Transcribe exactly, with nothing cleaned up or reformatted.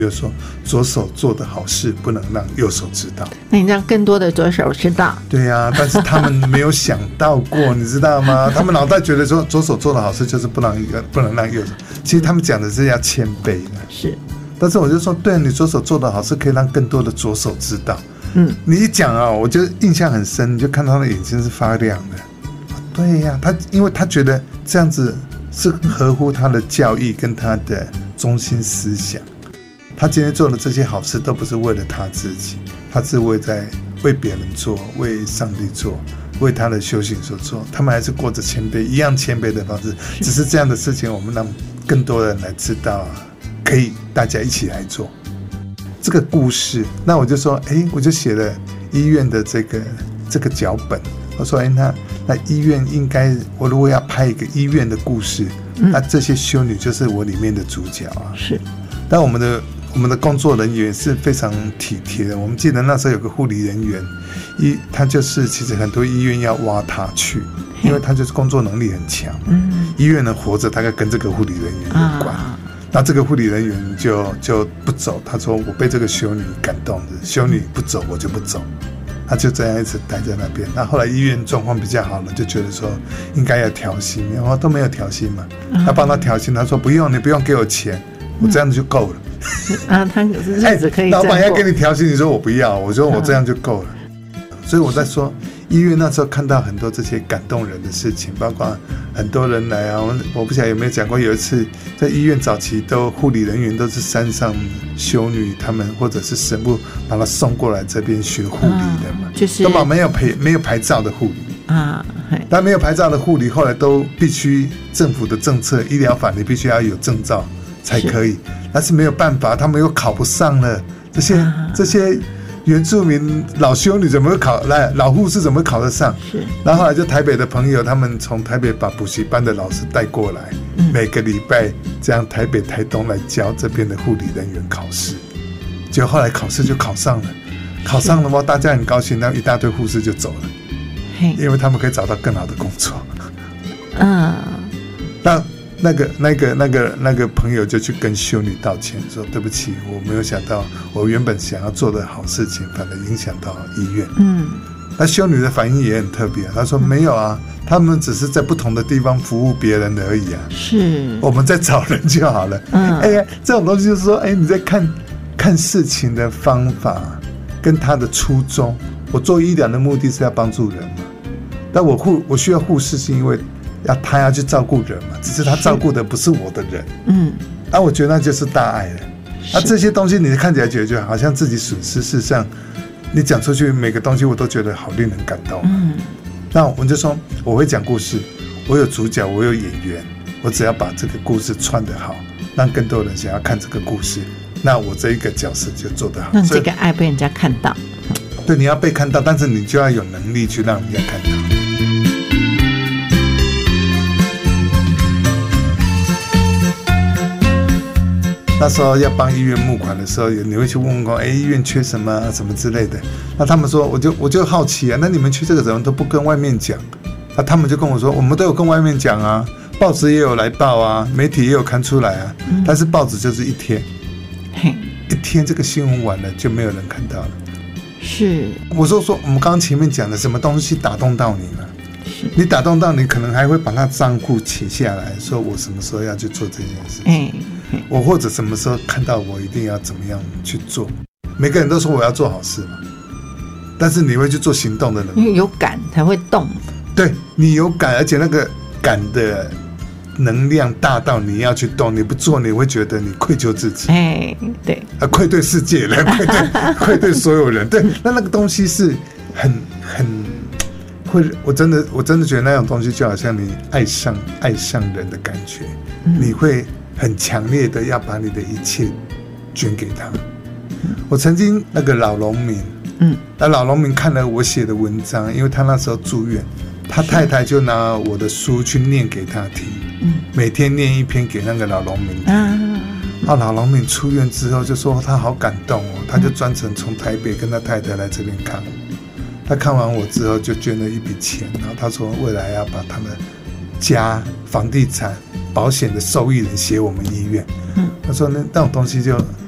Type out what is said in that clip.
比如说左手做的好事不能让右手知道， 那你让更多的左手知道。 对啊，但是他们没有想到过你知道吗？他们脑袋觉得说左手做的好事就是不能不能让右手，其实他们讲的是要谦卑的。 是， 但是我就说，对，你左手做的好事可以让更多的左手知道。 嗯， 你一讲啊，我就印象很深，你就看到他的眼睛是发亮的。对呀、啊，他因为他觉得这样子是合乎他的教义跟他的中心思想。他今天做的这些好事都不是为了他自己，他是为在为别人做，为上帝做，为他的修行所做。他们还是过着谦卑一样谦卑的方式，只是这样的事情我们让更多人来知道，可以大家一起来做这个故事。那我就说，哎，我就写了医院的这个这个脚本。我说，哎，那那医院应该，我如果要拍一个医院的故事，嗯、那这些修女就是我里面的主角啊。 是， 但我们的。我们的工作人员是非常体贴的。我们记得那时候有个护理人员，一他就是其实很多医院要挖他去，因为他就是工作能力很强。嗯，医院能活着大概跟这个护理人员有关。啊、那这个护理人员就就不走，他说我被这个修女感动的，修女不走我就不走。他就这样一直待在那边。那后来医院状况比较好了，就觉得说应该要调薪，然后都没有调薪嘛。他帮他调薪，他说不用，你不用给我钱，我这样子就够了。 啊，他可是日子可以这样过。 老板要给你调薪，你说我不要，我说我这样就够了。所以我在说，医院那时候看到很多这些感动人的事情，包括很多人来啊，我我不晓得有没有讲过，有一次在医院早期都护理人员都是山上修女他们或者是神父把他送过来这边学护理的嘛，啊、就是都把没有牌没有牌照的护理啊，但没有牌照的护理后来都必须政府的政策医疗法，你必须要有证照才可以，但是没有办法，他们又考不上了。这些、啊、这些原住民老修女怎么会考来？老护士怎么会考得上？是。然后后来就台北的朋友，他们从台北把补习班的老师带过来，嗯、每个礼拜这样台北、台东来教这边的护理人员考试。结果后来考试就考上了，考上了嘛，大家很高兴，然后一大堆护士就走了，因为他们可以找到更好的工作。嗯。那。那个、那个、那个、那个朋友就去跟修女道歉，说对不起，我没有想到，我原本想要做的好事情，反而影响到医院。嗯，那修女的反应也很特别，她说没有啊，他们只是在不同的地方服务别人而已啊。是，我们在找人就好了。嗯，哎呀，这种东西就是说，哎，你在看看事情的方法跟他的初衷。我做医疗的目的是要帮助人嘛，但我护我需要护士是因为。要他要去照顾人嘛，只是他照顾的不是我的人，嗯，啊，我觉得那就是大爱了。啊，这些东西你看起来觉得好像自己损失，事实上你讲出去每个东西我都觉得好令人感动。嗯，那我们就说我会讲故事，我有主角，我有演员，我只要把这个故事串得好，让更多人想要看这个故事，那我这一个角色就做得好， 让这个爱被人家看到。 对，你要被看到，但是你就要有能力去让人家看到。那时候要帮医院募款的时候，你会去问问说，哎，医院缺什么啊，什么之类的。那他们说，我就我就好奇啊，那你们缺这个怎么都不跟外面讲？那他们就跟我说，我们都有跟外面讲啊，报纸也有来报啊，媒体也有看出来啊。嗯、但是报纸就是一天，一天这个新闻完了就没有人看到了。是，我说说我们刚刚前面讲的什么东西打动到你了？你打动到你，可能还会把他账户写下来，说我什么时候要去做这件事情，嗯、我或者什么时候看到我一定要怎么样去做。每个人都说我要做好事嘛，但是你会去做行动的人， 因为有感才会动。 对，你有感，而且那个感的能量大到你要去动，你不做你会觉得你愧疚自己，哎，对，啊，愧对世界了，愧对愧对所有人，对，那那个东西是很很。会，我真的，我真的觉得那种东西就好像你爱上爱上人的感觉，嗯、你会很强烈的要把你的一切捐给他。嗯、我曾经那个老农民，嗯，那老农民看了我写的文章，因为他那时候住院，他太太就拿我的书去念给他听，嗯，每天念一篇给那个老农民听。啊，啊老农民出院之后就说他好感动哦，他就专程从台北跟他太太来这边看我。他看完我之后就捐了一笔钱，然后他说未来要把他的家房地产保险的受益人写我们医院。嗯，他说那那种东西就